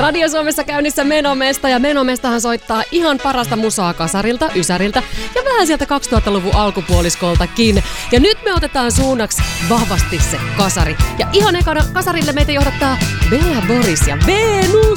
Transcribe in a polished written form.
Radio Suomessa käynnissä Menomesta, ja Menomestahan soittaa ihan parasta musaa kasarilta, ysäriltä ja vähän sieltä 2000-luvun alkupuoliskoltakin. Ja nyt me otetaan suunnaksi vahvasti se kasari. Ja ihan ekana kasarille meitä johdattaa Bella Boris ja Venus.